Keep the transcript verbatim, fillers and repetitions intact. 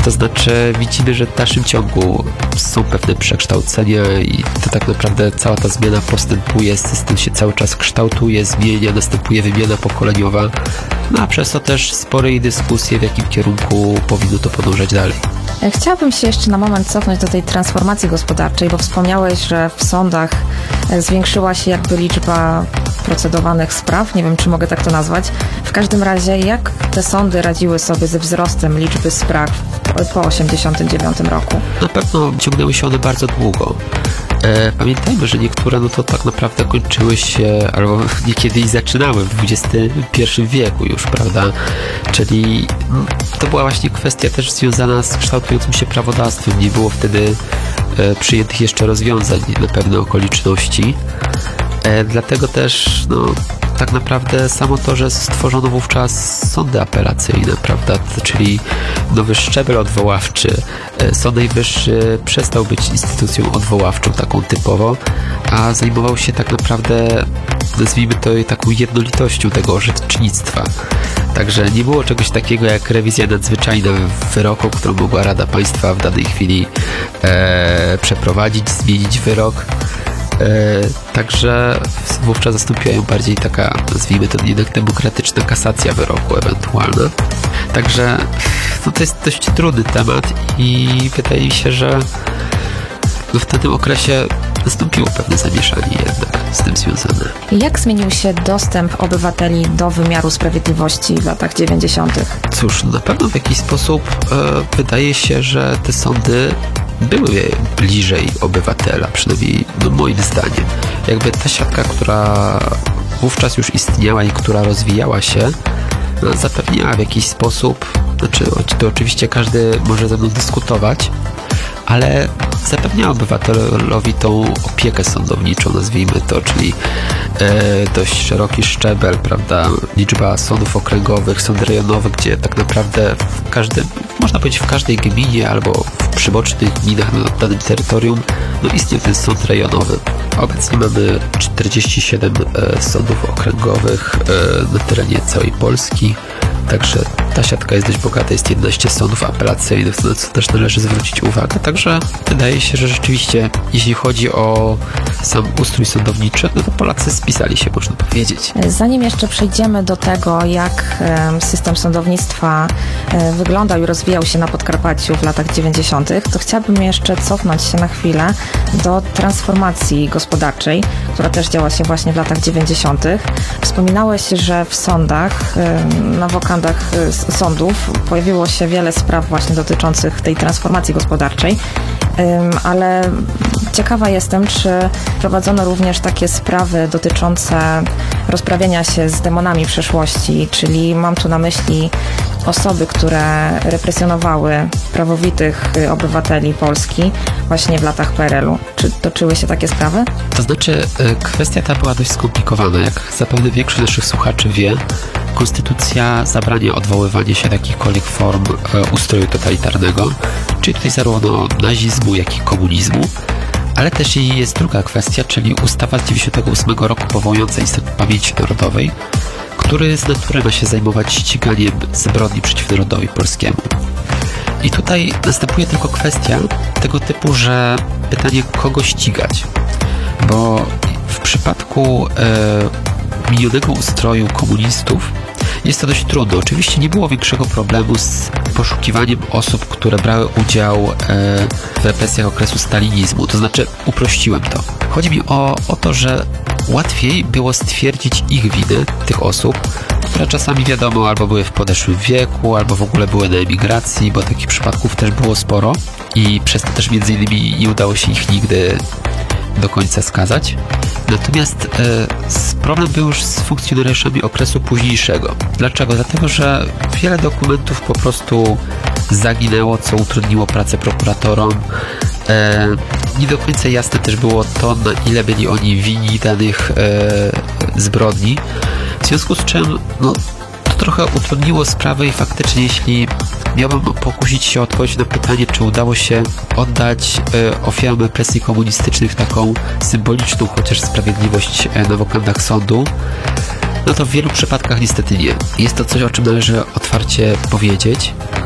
To znaczy widzimy, że w dalszym ciągu są pewne przekształcenia i to tak naprawdę cała ta zmiana postępuje, system się cały czas kształtuje, zmienia, następuje wymiana pokoleniowa, no a przez to też spore dyskusje, w jakim kierunku powinno to podążać dalej. Chciałabym się jeszcze na moment cofnąć do tej transformacji gospodarczej, bo wspomniałeś, że w sądach zwiększyła się jakby liczba procedowanych spraw, nie wiem, czy mogę tak to nazwać. W każdym razie, jak te sądy radziły sobie ze wzrostem liczby spraw po osiemdziesiątym dziewiątym roku? Na pewno ciągnęły się one bardzo długo. E, pamiętajmy, że niektóre no to tak naprawdę kończyły się, albo niekiedy i zaczynały w dwudziestym pierwszym wieku już, prawda? Czyli no, to była właśnie kwestia też związana z kształtującym się prawodawstwem. Nie było wtedy e, przyjętych jeszcze rozwiązań na pewne okoliczności. E, dlatego też no, tak naprawdę samo to, że stworzono wówczas sądy apelacyjne, prawda, czyli nowy szczebel odwoławczy. Sąd Najwyższy przestał być instytucją odwoławczą taką typowo, a zajmował się tak naprawdę, nazwijmy to, taką jednolitością tego orzecznictwa. Także nie było czegoś takiego jak rewizja nadzwyczajna wyroku, którą mogła Rada Państwa w danej chwili e, przeprowadzić, zmienić wyrok. E, także wówczas zastąpiła ją bardziej taka, nazwijmy to jednak demokratyczna kasacja wyroku ewentualna. Także no, to jest dość trudny temat i wydaje mi się, że no, w tym okresie nastąpiło pewne zamieszanie jednak z tym związane. Jak zmienił się dostęp obywateli do wymiaru sprawiedliwości w latach dziewięćdziesiątych? Cóż, no, na pewno w jakiś sposób e, wydaje się, że te sądy były bliżej obywatela, przynajmniej no, moim zdaniem. Jakby ta siatka, która wówczas już istniała i która rozwijała się, no, zapewniała w jakiś sposób, znaczy to oczywiście każdy może ze mną dyskutować, ale zapewniała obywatelowi tą opiekę sądowniczą, nazwijmy to, czyli e, dość szeroki szczebel, prawda, liczba sądów okręgowych, sądy rejonowe, gdzie tak naprawdę w każdym, można powiedzieć w każdej gminie albo w przybocznych gminach na danym terytorium, no istnieje ten sąd rejonowy. Obecnie mamy czterdzieści siedem e, sądów okręgowych e, na terenie całej Polski. Także ta siatka jest dość bogata, jest jedenaście sądów apelacyjnych, na co też należy zwrócić uwagę. Także wydaje się, że rzeczywiście, jeśli chodzi o sam ustrój sądowniczy, no to Polacy spisali się, można powiedzieć. Zanim jeszcze przejdziemy do tego, jak system sądownictwa wyglądał i rozwijał się na Podkarpaciu w latach dziewięćdziesiątych, to chciałabym jeszcze cofnąć się na chwilę do transformacji gospodarczej, która też działa się właśnie w latach dziewięćdziesiątych. Wspominałeś, że w sądach, na wokandach sądów pojawiło się wiele spraw właśnie dotyczących tej transformacji gospodarczej, ale ciekawa jestem, czy prowadzono również takie sprawy dotyczące rozprawienia się z demonami przeszłości, czyli mam tu na myśli osoby, które represjonowały prawowitych obywateli Polski właśnie w latach P R L u. Czy toczyły się takie sprawy? To znaczy, kwestia ta była dość skomplikowana. Jak zapewne większość naszych słuchaczy wie, Konstytucja zabrania odwoływania się do jakichkolwiek form ustroju totalitarnego, czyli tutaj zarówno nazizmu, jak i komunizmu, ale też i jest druga kwestia, czyli ustawa z dziewięćdziesiątego ósmego roku powołująca Instytut Pamięci Narodowej, który z natury ma się zajmować ściganiem zbrodni przeciw narodowi polskiemu. I tutaj następuje tylko kwestia tego typu, że pytanie, kogo ścigać, bo w przypadku e, minionego ustroju komunistów jest to dość trudne. Oczywiście nie było większego problemu z poszukiwaniem osób, które brały udział e, w represjach okresu stalinizmu. To znaczy, uprościłem to. Chodzi mi o, o to, że łatwiej było stwierdzić ich winę, tych osób, które czasami wiadomo, albo były w podeszłym wieku, albo w ogóle były na emigracji, bo takich przypadków też było sporo i przez to też między innymi nie udało się ich nigdy do końca skazać. Natomiast e, problem był już z funkcjonariuszami okresu późniejszego. Dlaczego? Dlatego, że wiele dokumentów po prostu zaginęło, co utrudniło pracę prokuratorom. E, nie do końca jasne też było to, na ile byli oni winni danych e, zbrodni. W związku z czym no, to trochę utrudniło sprawę i faktycznie, jeśli miałbym pokusić się o odpowiedź na pytanie, czy udało się oddać e, ofiarom represji komunistycznych taką symboliczną chociaż sprawiedliwość e, na wokandach sądu, no to w wielu przypadkach niestety nie. Jest to coś, o czym należy otwarcie powiedzieć.